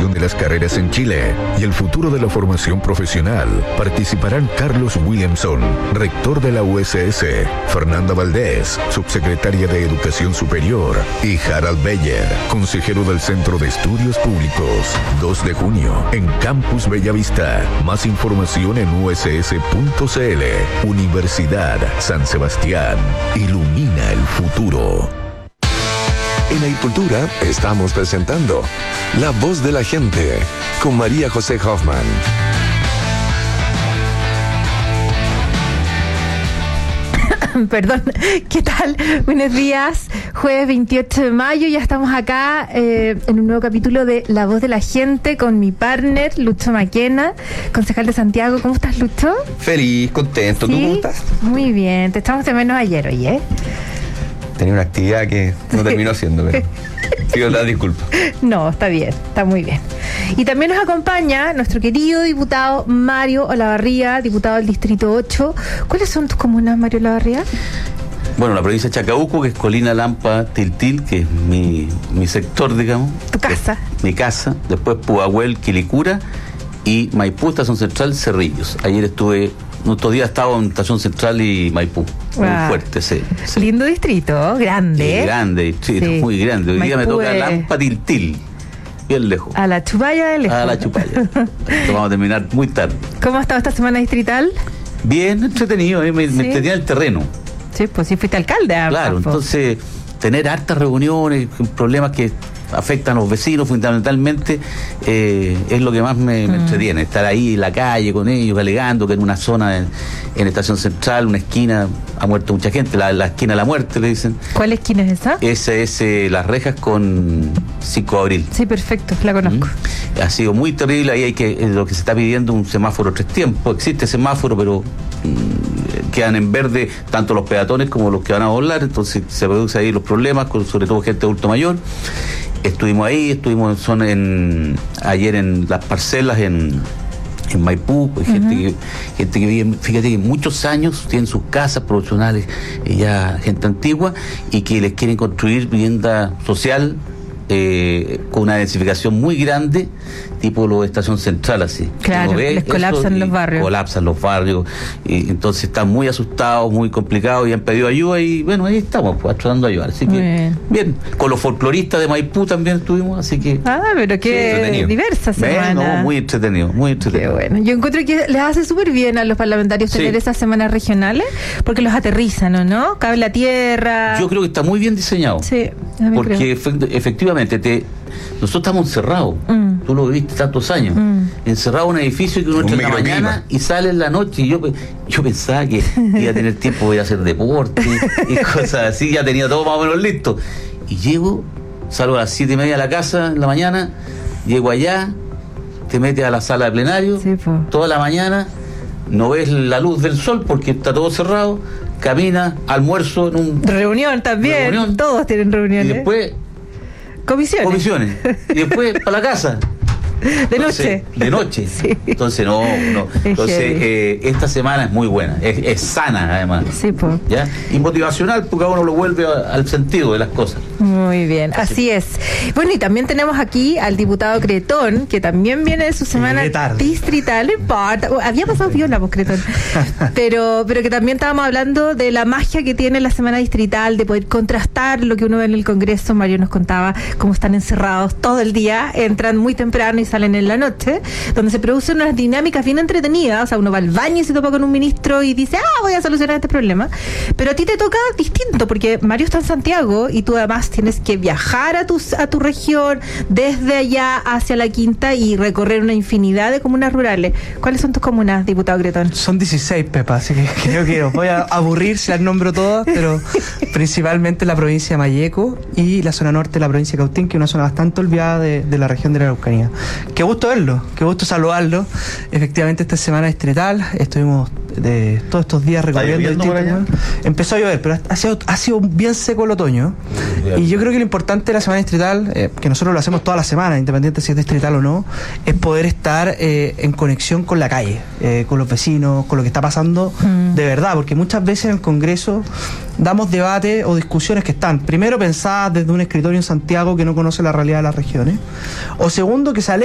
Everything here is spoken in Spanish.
evolución de las carreras en Chile y el futuro de la formación profesional, participarán Carlos Williamson, rector de la USS, Fernanda Valdés, subsecretaria de Educación Superior, y Harald Beyer, consejero del Centro de Estudios Públicos. 2 de junio, en Campus Bellavista. Más información en uss.cl. Universidad San Sebastián. Ilumina el futuro. En Agricultura estamos presentando La Voz de la Gente con María José Hoffman. Perdón, ¿qué tal? Buenos días, jueves 28 de mayo, ya estamos acá en un nuevo capítulo de La Voz de la Gente con mi partner, Lucho Maquena, concejal de Santiago. ¿Cómo estás, Lucho? Feliz, contento. ¿Sí? ¿Tú cómo estás? Muy bien, te echamos de menos ayer, oye. Tenía una actividad que no terminó haciendo, pero pido la disculpa. No, está bien, está muy bien. Y también nos acompaña nuestro querido diputado Mario Olavarría, diputado del Distrito 8. ¿Cuáles son tus comunas, Mario Olavarría? Bueno, la provincia de Chacabuco, que es Colina, Lampa, Tiltil, que es mi sector, digamos. ¿Tu casa? Mi casa. Después Pudahuel, Quilicura y Maipú, Estación Central, Cerrillos. Ayer estuve, otros días estaba en Estación Central y Maipú. Muy fuerte, sí. Lindo distrito, grande. Grande, sí, muy grande. Hoy día me toca Lampa, Tiltil. Bien lejos. A la Chupalla de lejos. A la Chupalla. Esto vamos a terminar muy tarde. ¿Cómo ha estado esta semana distrital? Bien entretenido, me entretenía el terreno. Sí, pues sí fuiste alcalde. Claro, entonces tener hartas reuniones, problemas que afectan a los vecinos fundamentalmente, es lo que más me entretiene. Estar ahí en la calle con ellos, alegando que en una zona en Estación Central, una esquina, ha muerto mucha gente, la esquina de la muerte, le dicen. ¿Cuál esquina es esa? Esa es Las Rejas con 5 de abril. Sí, perfecto, la conozco. Ha sido muy terrible, ahí lo que se está pidiendo un semáforo 3 tiempos. Existe semáforo, pero quedan en verde tanto los peatones como los que van a volar, entonces se producen ahí los problemas, sobre todo gente de adulto mayor. Estuvimos ahí, ayer en las parcelas en Maipú, gente que vive, fíjate que muchos años tienen sus casas profesionales, ya gente antigua, y que les quieren construir vivienda social con una densificación muy grande, tipo lo de Estación Central, así. Claro, les colapsan los barrios. Colapsan los barrios, y entonces están muy asustados, muy complicados, y han pedido ayuda, y bueno, ahí estamos, pues, tratando de ayudar. Así que, bien, con los folcloristas de Maipú también estuvimos, así que... pero qué diversa semana. No, muy entretenido, muy entretenido. Qué bueno. Yo encuentro que les hace súper bien a los parlamentarios tener esas semanas regionales, porque los aterrizan, ¿o no? Cable a tierra. Yo creo que está muy bien diseñado. Sí, porque efectivamente nosotros estamos encerrados. Tú lo viviste tantos años. Encerrado en un edificio que uno entra en la mañana y sale en la noche. Y yo pensaba que iba a tener tiempo de hacer deporte y cosas así. Ya tenía todo más o menos listo. Y salgo a las 7:30 de la casa en la mañana, llego allá, te metes a la sala de plenario, toda la mañana, no ves la luz del sol porque está todo cerrado, camina, almuerzo en un... Reunión también, todos tienen reuniones. Y después... Comisiones. Y después para la casa. De noche. Sí. Entonces, no. Entonces, esta semana es muy buena. Es sana, además. Sí, pues. ¿Ya? Y motivacional, porque a uno lo vuelve al sentido de las cosas. Muy bien, así es. Bueno, y también tenemos aquí al diputado Cretón, que también viene de su semana distrital. Había pasado viola, pues, Cretón. pero que también estábamos hablando de la magia que tiene la semana distrital, de poder contrastar lo que uno ve en el Congreso. Mario nos contaba cómo están encerrados todo el día, entran muy temprano y salen en la noche, donde se producen unas dinámicas bien entretenidas. O sea, uno va al baño y se topa con un ministro y dice, voy a solucionar este problema. Pero a ti te toca distinto, porque Mario está en Santiago y tú además tienes que viajar a tu región, desde allá hacia la Quinta, y recorrer una infinidad de comunas rurales. ¿Cuáles son tus comunas, diputado Cretón? Son 16, Pepa, así que creo que os voy a aburrir si las nombro todas, pero principalmente la provincia de Malleco y la zona norte de la provincia de Cautín, que es una zona bastante olvidada de la región de la Araucanía. Qué gusto verlo, qué gusto saludarlo. Efectivamente, esta semana distrital estuvimos de todos estos días recorriendo distintos. Empezó a llover, pero ha sido bien seco el otoño. Y yo creo que lo importante de la semana distrital, que nosotros lo hacemos toda la semana, independiente si es distrital o no, es poder estar en conexión con la calle, con los vecinos, con lo que está pasando de verdad, porque muchas veces en el Congreso damos debate o discusiones que están, primero, pensadas desde un escritorio en Santiago que no conoce la realidad de las regiones, o segundo, que se